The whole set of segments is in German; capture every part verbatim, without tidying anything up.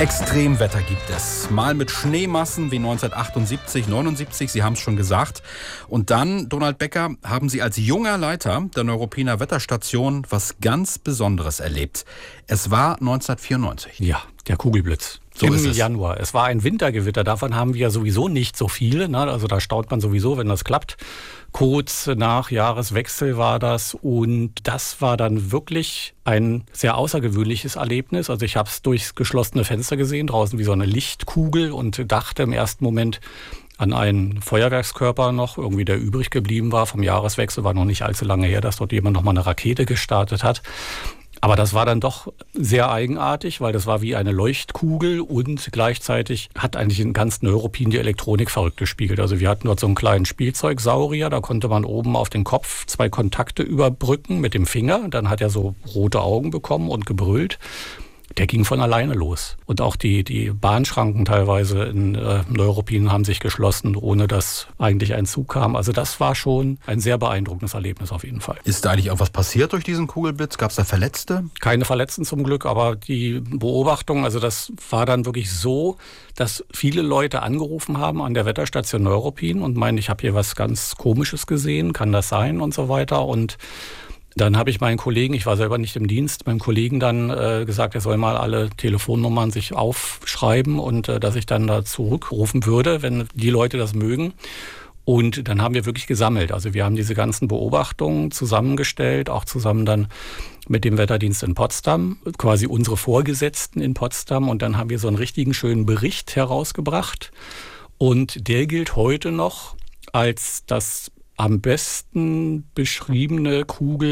Extremwetter gibt es. Mal mit Schneemassen wie neunzehnhundertachtundsiebzig, neunundsiebzig, Sie haben es schon gesagt. Und dann, Donald Becker, haben Sie als junger Leiter der Neuruppiner Wetterstation was ganz Besonderes erlebt. Es war neunzehnhundertvierundneunzig. Ja, der Kugelblitz. So Im Januar. Es war ein Wintergewitter, davon haben wir ja sowieso nicht so viele. Ne? Also da staunt man sowieso, wenn das klappt. Kurz nach Jahreswechsel war das und das war dann wirklich ein sehr außergewöhnliches Erlebnis. Also ich habe es durchs geschlossene Fenster gesehen, draußen wie so eine Lichtkugel und dachte im ersten Moment an einen Feuerwerkskörper noch, irgendwie der übrig geblieben war vom Jahreswechsel. War noch nicht allzu lange her, dass dort jemand noch mal eine Rakete gestartet hat. Aber das war dann doch sehr eigenartig, weil das war wie eine Leuchtkugel und gleichzeitig hat eigentlich in ganz Neuruppin die Elektronik verrückt gespiegelt. Also wir hatten dort so einen kleinen Spielzeugsaurier, da konnte man oben auf den Kopf zwei Kontakte überbrücken mit dem Finger. Dann hat er so rote Augen bekommen und gebrüllt. Der ging von alleine los. Und auch die, die Bahnschranken teilweise in äh, Neuruppin haben sich geschlossen, ohne dass eigentlich ein Zug kam. Also das war schon ein sehr beeindruckendes Erlebnis auf jeden Fall. Ist da eigentlich auch was passiert durch diesen Kugelblitz? Gab es da Verletzte? Keine Verletzten zum Glück, aber die Beobachtung, also das war dann wirklich so, dass viele Leute angerufen haben an der Wetterstation Neuruppin und meinen, ich habe hier was ganz Komisches gesehen, kann das sein und so weiter. Und dann habe ich meinen Kollegen, ich war selber nicht im Dienst, meinem Kollegen dann äh, gesagt, er soll mal alle Telefonnummern sich aufschreiben und äh, dass ich dann da zurückrufen würde, wenn die Leute das mögen. Und dann haben wir wirklich gesammelt. Also wir haben diese ganzen Beobachtungen zusammengestellt, auch zusammen dann mit dem Wetterdienst in Potsdam, quasi unsere Vorgesetzten in Potsdam. Und dann haben wir so einen richtigen schönen Bericht herausgebracht. Und der gilt heute noch als das am besten beschriebene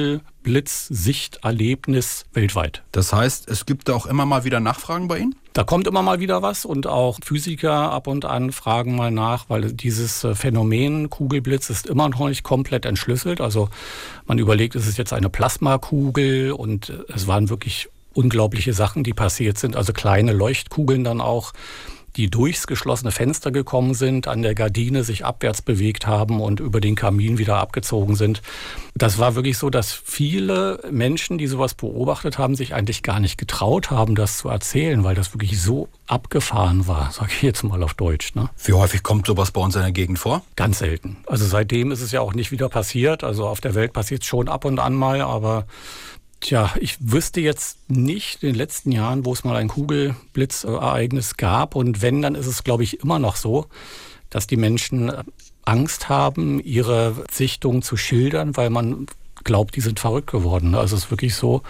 Kugelblitz-Sichterlebnis weltweit. Das heißt, es gibt da auch immer mal wieder Nachfragen bei Ihnen? Da kommt immer mal wieder was und auch Physiker ab und an fragen mal nach, weil dieses Phänomen Kugelblitz ist immer noch nicht komplett entschlüsselt. Also man überlegt, ist es jetzt eine Plasmakugel und es waren wirklich unglaubliche Sachen, die passiert sind. Also kleine Leuchtkugeln dann auch, die durchs geschlossene Fenster gekommen sind, an der Gardine sich abwärts bewegt haben und über den Kamin wieder abgezogen sind. Das war wirklich so, dass viele Menschen, die sowas beobachtet haben, sich eigentlich gar nicht getraut haben, das zu erzählen, weil das wirklich so abgefahren war, sage ich jetzt mal auf Deutsch. Ne? Wie häufig kommt sowas bei uns in der Gegend vor? Ganz selten. Also seitdem ist es ja auch nicht wieder passiert. Also auf der Welt passiert es schon ab und an mal, aber Tja, ich wüsste jetzt nicht in den letzten Jahren, wo es mal ein Kugelblitzereignis gab. Und wenn, dann ist es, glaube ich, immer noch so, dass die Menschen Angst haben, ihre Sichtung zu schildern, weil man glaubt, die sind verrückt geworden. Also es ist wirklich so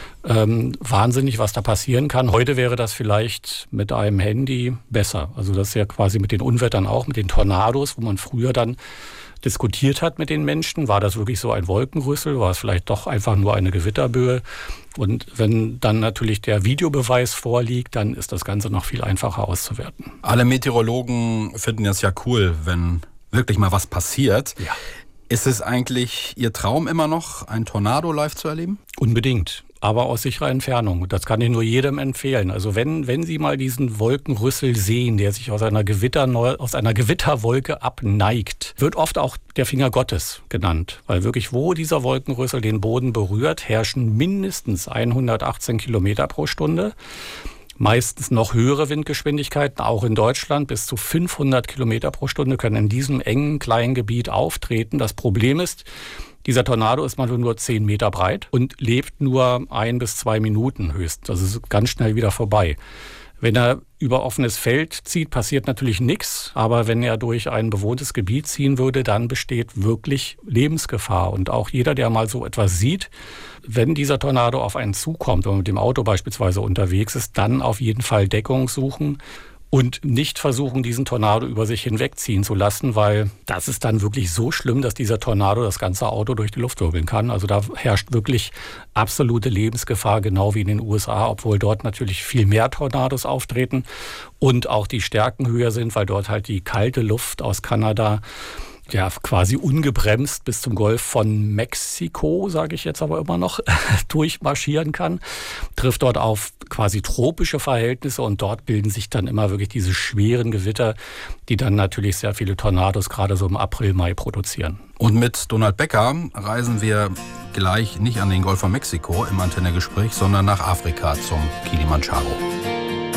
ähm, wahnsinnig, was da passieren kann. Heute wäre das vielleicht mit einem Handy besser. Also das ist ja quasi mit den Unwettern auch, mit den Tornados, wo man früher dann diskutiert hat mit den Menschen, war das wirklich so ein Wolkenrüssel, war es vielleicht doch einfach nur eine Gewitterböe. Und wenn dann natürlich der Videobeweis vorliegt, dann ist das Ganze noch viel einfacher auszuwerten. Alle Meteorologen finden es ja cool, wenn wirklich mal was passiert. Ja. Ist es eigentlich Ihr Traum immer noch, ein Tornado live zu erleben? Unbedingt. Aber aus sicherer Entfernung. Das kann ich nur jedem empfehlen. Also wenn, wenn Sie mal diesen Wolkenrüssel sehen, der sich aus einer, Gewitter, aus einer Gewitterwolke abneigt, wird oft auch der Finger Gottes genannt. Weil wirklich, wo dieser Wolkenrüssel den Boden berührt, herrschen mindestens hundertachtzehn Kilometer pro Stunde. Meistens noch höhere Windgeschwindigkeiten, auch in Deutschland. Bis zu fünfhundert Kilometer pro Stunde können in diesem engen, kleinen Gebiet auftreten. Das Problem ist, dieser Tornado ist mal nur zehn Meter breit und lebt nur ein bis zwei Minuten höchstens. Das ist ganz schnell wieder vorbei. Wenn er über offenes Feld zieht, passiert natürlich nichts. Aber wenn er durch ein bewohntes Gebiet ziehen würde, dann besteht wirklich Lebensgefahr. Und auch jeder, der mal so etwas sieht, wenn dieser Tornado auf einen zukommt, wenn man mit dem Auto beispielsweise unterwegs ist, dann auf jeden Fall Deckung suchen. Und nicht versuchen, diesen Tornado über sich hinwegziehen zu lassen, weil das ist dann wirklich so schlimm, dass dieser Tornado das ganze Auto durch die Luft wirbeln kann. Also da herrscht wirklich absolute Lebensgefahr, genau wie in den U S A, obwohl dort natürlich viel mehr Tornados auftreten und auch die Stärken höher sind, weil dort halt die kalte Luft aus Kanada ja quasi ungebremst bis zum Golf von Mexiko, sage ich jetzt aber immer noch, durchmarschieren kann, trifft dort auf quasi tropische Verhältnisse und dort bilden sich dann immer wirklich diese schweren Gewitter, die dann natürlich sehr viele Tornados gerade so im April, Mai produzieren. Und mit Donald Becker reisen wir gleich nicht an den Golf von Mexiko im Antenne-Gespräch, sondern nach Afrika zum Kilimandscharo.